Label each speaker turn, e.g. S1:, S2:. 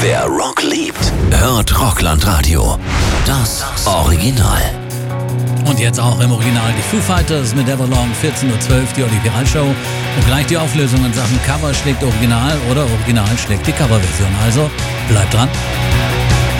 S1: Wer Rock liebt, hört Rockland-Radio. Das Original.
S2: Und jetzt auch im Original die Foo Fighters mit Everlong, 14:12 Uhr, die Originalshow. Und gleich die Auflösung in Sachen Cover schlägt Original oder Original schlägt die Coverversion. Also bleibt dran.